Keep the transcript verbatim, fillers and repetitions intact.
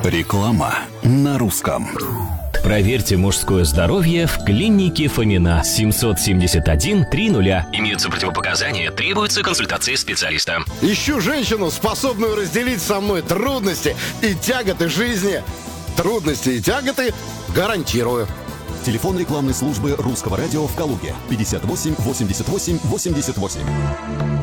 Реклама на русском. Проверьте мужское здоровье в клинике Фомина. семьсот семьдесят один триста. Имеются противопоказания, требуется консультация специалиста. Ищу женщину, способную разделить со мной трудности и тяготы жизни. Трудности и тяготы гарантирую. Телефон рекламной службы Русского радио в Калуге. пятьдесят восемь восемьдесят восемь восемьдесят восемь.